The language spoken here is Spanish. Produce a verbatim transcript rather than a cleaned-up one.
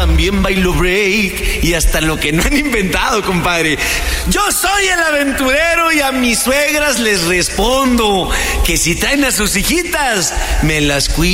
también bailo break y hasta lo que no han inventado, compadre. Yo soy el aventurero y a mis suegras les respondo que si traen a sus hijitas, me las cuido.